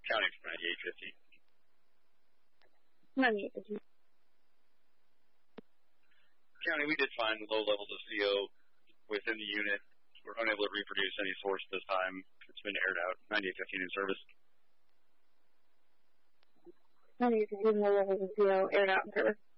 County for 9850. 9850. County, we did find low levels of CO within the unit. We're unable to reproduce any source this time. It's been aired out. 9815 in service. 9815, low levels of CO, aired out in service.